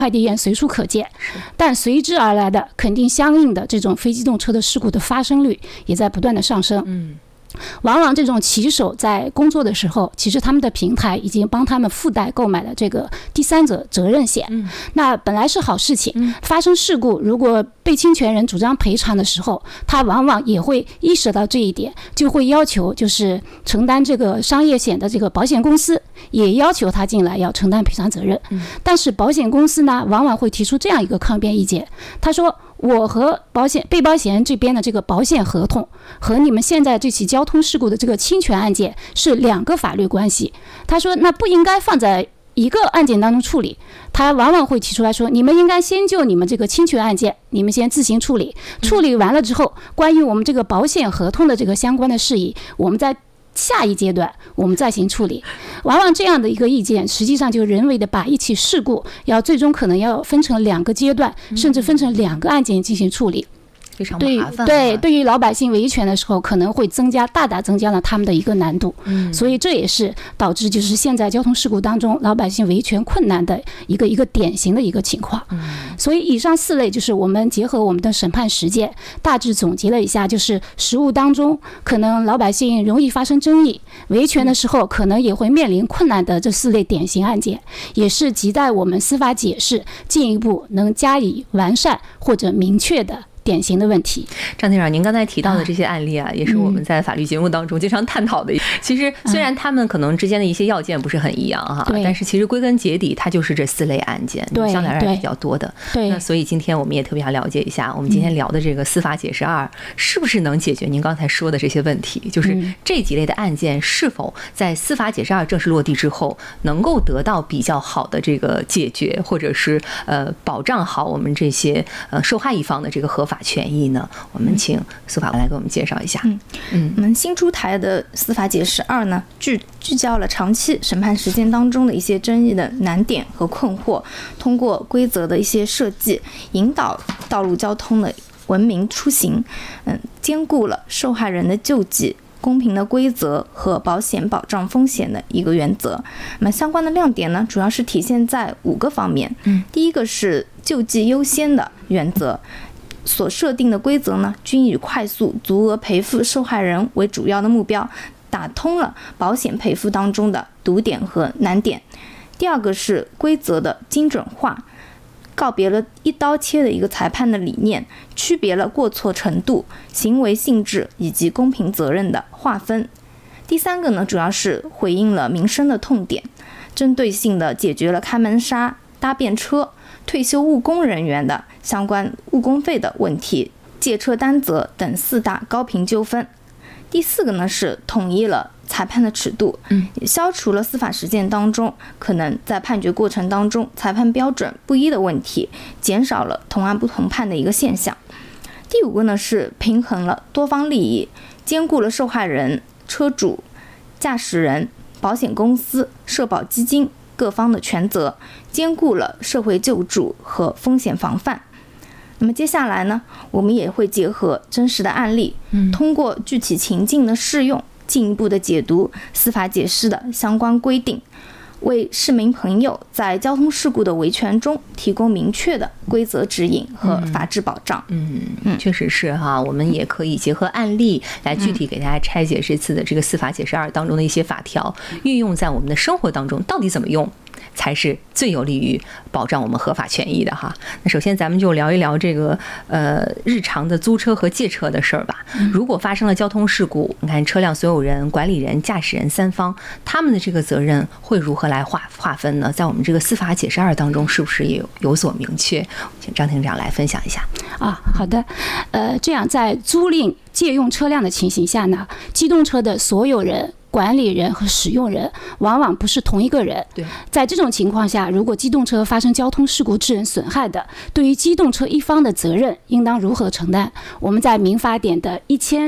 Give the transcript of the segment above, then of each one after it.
快递员随处可见，但随之而来的肯定相应的这种非机动车的事故的发生率也在不断的上升。往往这种骑手在工作的时候，其实他们的平台已经帮他们附带购买了这个第三者责任险。那本来是好事情，发生事故如果被侵权人主张赔偿的时候，他往往也会意识到这一点，就会要求就是承担这个商业险的这个保险公司也要求他进来要承担赔偿责任。但是保险公司呢，往往会提出这样一个抗辩意见，他说我和被保险人这边的这个保险合同和你们现在这起交通事故的这个侵权案件是两个法律关系，他说那不应该放在一个案件当中处理，他往往会提出来说，你们应该先就你们这个侵权案件，你们先自行处理，处理完了之后，关于我们这个保险合同的这个相关的事宜，我们在下一阶段我们再行处理。往往这样的一个意见，实际上就人为的把一起事故最终可能要分成两个阶段，甚至分成两个案件进行处理。 非常麻烦。 对于老百姓维权的时候，可能会大大增加了他们的一个难度。所以这也是导致就是现在交通事故当中老百姓维权困难的一个典型的一个情况。所以以上4类就是我们结合我们的审判实践，大致总结了一下，就是实务当中可能老百姓容易发生争议，维权的时候可能也会面临困难的这4类典型案件，也是亟待我们司法解释进一步能加以完善或者明确的典型的问题。 张厅长，您刚才提到的这些案例也是我们在法律节目当中经常探讨的。其实虽然他们可能之间的一些要件不是很一样但是其实归根结底，它就是这4类案件，相对而言比较多的。那所以今天我们也特别想了解一下，我们今天聊的这个司法解释2是不是能解决您刚才说的这些问题？就是这几类的案件是否在司法解释2正式落地之后，能够得到比较好的这个解决，或者是保障好我们这些受害一方的这个合法权益呢？我们请司法官来给我们介绍一下。 我们新出台的司法解释2呢，聚焦了长期审判实践当中的一些争议的难点和困惑，通过规则的一些设计，引导道路交通的文明出行，兼顾了受害人的救济、公平的规则和保险保障风险的一个原则。那么相关的亮点呢，主要是体现在5个方面。第一个是救济优先的原则，所设定的规则呢，均以快速足额赔付受害人为主要的目标，打通了保险赔付当中的堵点和难点。第二个是规则的精准化，告别了一刀切的一个裁判的理念，区别了过错程度、行为性质以及公平责任的划分。第三个呢，主要是回应了民生的痛点，针对性的解决了开门纱、搭便车、退休务工人员的相关误工费的问题、借车担责等4大高频纠纷。第4个呢，是统一了裁判的尺度，也消除了司法实践当中可能在判决过程当中裁判标准不一的问题，减少了同案不同判的一个现象。第5个呢，是平衡了多方利益，兼顾了受害人、车主、驾驶人、保险公司、社保基金各方的权责，兼顾了社会救助和风险防范。那么接下来呢，我们也会结合真实的案例，通过具体情境的适用，进一步的解读司法解释的相关规定，为市民朋友在交通事故的维权中提供明确的规则指引和法治保障。 确实是我们也可以结合案例来具体给大家拆解这次的这个司法解释2当中的一些法条，运用在我们的生活当中，到底怎么用才是最有利于保障我们合法权益的那首先咱们就聊一聊这个日常的租车和借车的事儿吧。如果发生了交通事故，你看车辆所有人、管理人、驾驶人3方，他们的这个责任会如何来划分呢？在我们这个司法解释2当中，是不是也有所明确？请张厅长来分享一下。 好的，这样在租赁借用车辆的情形下呢，机动车的所有人、管理人和使用人往往不是同一个人。在这种情况下，如果机动车发生交通事故致人损害的，对于机动车一方的责任应当如何承担？我们在民法典的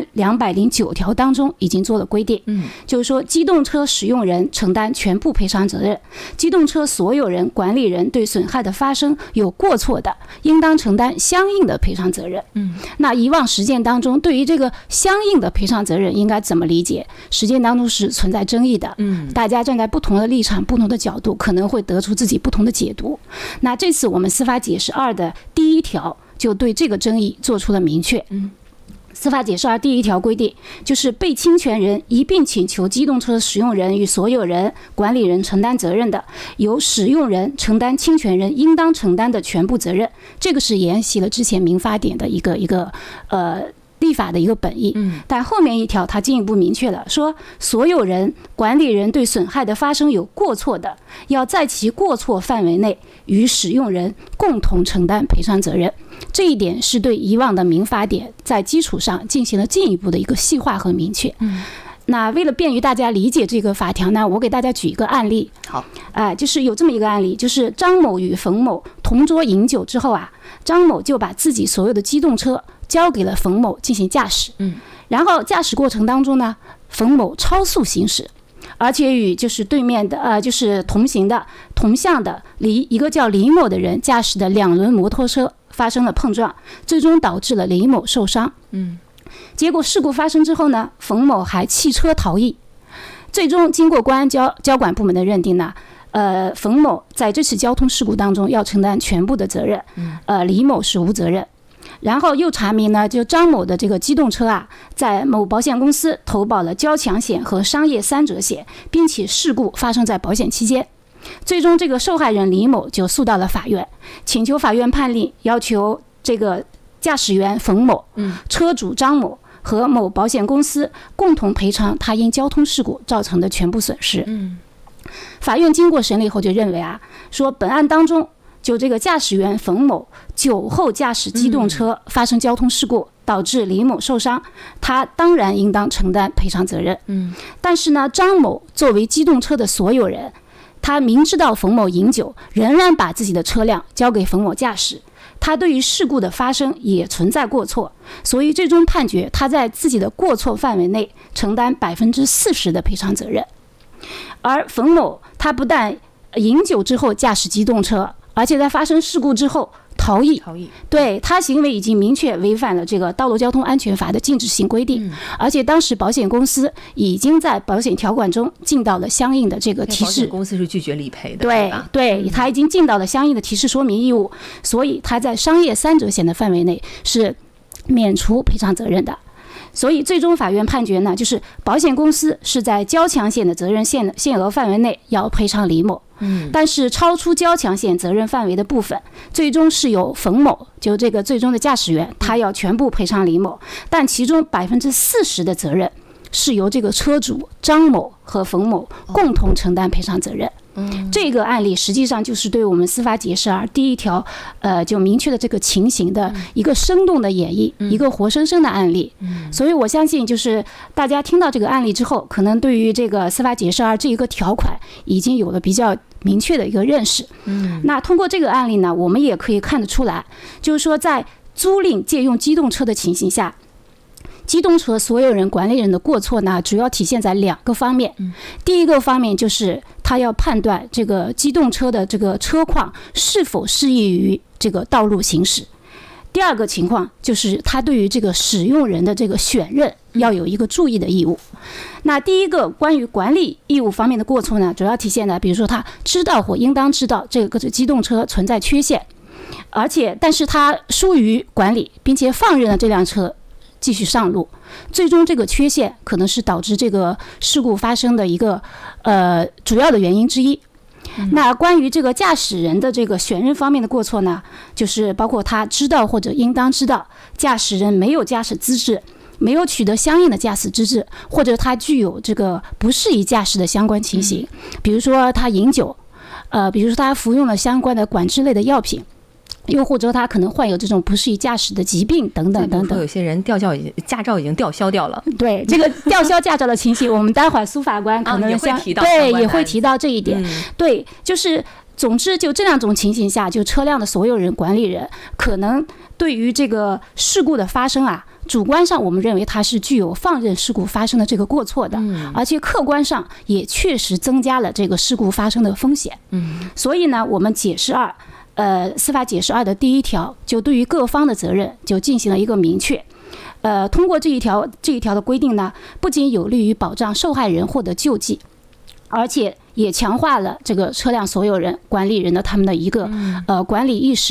1209条当中已经做了规定，就是说机动车使用人承担全部赔偿责任，机动车所有人、管理人对损害的发生有过错的，应当承担相应的赔偿责任。那以往实践当中，对于这个相应的赔偿责任应该怎么理解？实践当中是存在争议的。大家站在不同的立场、不同的角度，可能会得出自己不同的解读。那这次我们司法解释2的第1条就对这个争议做出了明确。司法解释2第1条规定，就是被侵权人一并请求机动车使用人与所有人、管理人承担责任的，由使用人承担侵权人应当承担的全部责任。这个是沿袭了之前民法典的一个立法的一个本意。但后面1条它进一步明确了，说所有人、管理人对损害的发生有过错的，要在其过错范围内与使用人共同承担赔偿责任。这一点是对以往的民法典在基础上进行了进一步的一个细化和明确。那为了便于大家理解这个法条呢，我给大家举一个案例。 好， 就是有这么一个案例，就是张某与冯某同桌饮酒之后啊，张某就把自己所有的机动车交给了冯某进行驾驶。然后驾驶过程当中呢，冯某超速行驶，而且与就是对面的就是同行的同向的一个叫李某的人驾驶的2轮摩托车发生了碰撞，最终导致了李某受伤。结果事故发生之后呢，冯某还弃车逃逸。最终经过公安交管部门的认定呢，冯某在这次交通事故当中要承担全部的责任，李某是无责任。然后又查明呢，就张某的这个机动车啊，在某保险公司投保了交强险和商业3者险，并且事故发生在保险期间。最终这个受害人李某就诉到了法院，请求法院判令，要求这个驾驶员冯某、车主张某和某保险公司共同赔偿他因交通事故造成的全部损失。法院经过审理后就认为啊，说本案当中就这个驾驶员冯某酒后驾驶机动车发生交通事故，导致李某受伤，他当然应当承担赔偿责任。但是呢，张某作为机动车的所有人，他明知道冯某饮酒，仍然把自己的车辆交给冯某驾驶，他对于事故的发生也存在过错，所以最终判决他在自己的过错范围内承担40%的赔偿责任。而冯某他不但饮酒之后驾驶机动车，而且在发生事故之后逃逸，对，他行为已经明确违反了这个道路交通安全法的禁止性规定，而且当时保险公司已经在保险条款中尽到了相应的这个提示。保险公司是拒绝理赔的， 对，他已经尽到了相应的提示说明义务，所以他在商业3者险的范围内是免除赔偿责任的。所以最终法院判决呢，就是保险公司是在交强险的责任限额范围内要赔偿李某，但是超出交强险责任范围的部分，最终是由冯某，就这个最终的驾驶员，他要全部赔偿李某，但其中40%的责任是由这个车主张某和冯某共同承担赔偿责任。这个案例实际上就是对我们司法解释2第1条就明确的这个情形的一个生动的演绎，一个活生生的案例。所以我相信就是大家听到这个案例之后，可能对于这个司法解释2这一个条款已经有了比较明确的一个认识。那通过这个案例呢，我们也可以看得出来，就是说在租赁借用机动车的情形下，机动车所有人、管理人的过错呢，主要体现在2个方面。第一个方面就是他要判断这个机动车的这个车况是否适宜于这个道路行驶。第二个情况就是他对于这个使用人的这个选任要有一个注意的义务。那第一个关于管理义务方面的过错呢，主要体现在比如说他知道或应当知道这个机动车存在缺陷，但是他疏于管理，并且放任了这辆车继续上路，最终这个缺陷可能是导致这个事故发生的一个主要的原因之一。那关于这个驾驶人的这个选任方面的过错呢，就是包括他知道或者应当知道驾驶人没有驾驶资质，没有取得相应的驾驶资质，或者他具有这个不适宜驾驶的相关情形，比如说他饮酒，比如说他服用了相关的管制类的药品，又或者他可能患有这种不适宜驾驶的疾病等等等等。 有些人驾照已经吊销掉了。 对，这个吊销驾照的情形，我们待会儿苏法官可能也会提到， 对，也会提到这一点。对，就是总之就这两种情形下，就车辆的所有人、管理人可能对于这个事故的发生啊，主观上我们认为它是具有放任事故发生的这个过错的，而且客观上也确实增加了这个事故发生的风险。所以呢，我们解释司法解释2的第1条就对于各方的责任就进行了一个明确。 通过这一条的规定呢，不仅有利于保障受害人获得救济，而且也强化了这个车辆所有人、管理人的他们的一个管理意识。